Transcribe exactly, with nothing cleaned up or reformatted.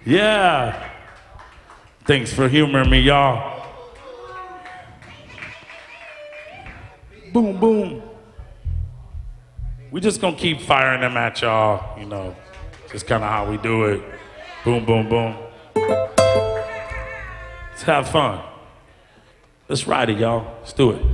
Yeah. Thanks for humoring me, y'all. Boom, boom. We just gonna keep firing them at y'all, you know. Just kind of how we do it. Boom, boom, boom. Let's have fun. Let's ride it, y'all. Let's do it.